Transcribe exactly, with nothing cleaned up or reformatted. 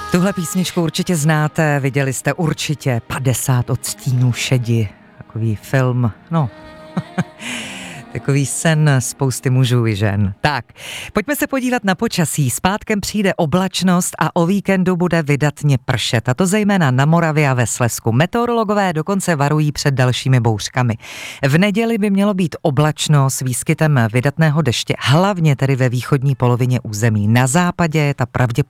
Tuhle písničku určitě znáte, viděli jste určitě padesát odstínů šedi, takový film, no, takový sen spousty mužů i žen. Tak, pojďme se podívat na počasí. Zpátkem přijde oblačnost a o víkendu bude vydatně pršet, a to zejména na Moravě a ve Slezsku. Meteorologové dokonce varují před dalšími bouřkami. V neděli by mělo být oblačno s výskytem vydatného deště, hlavně tedy ve východní polovině území. Na západě je ta pravděpodobnost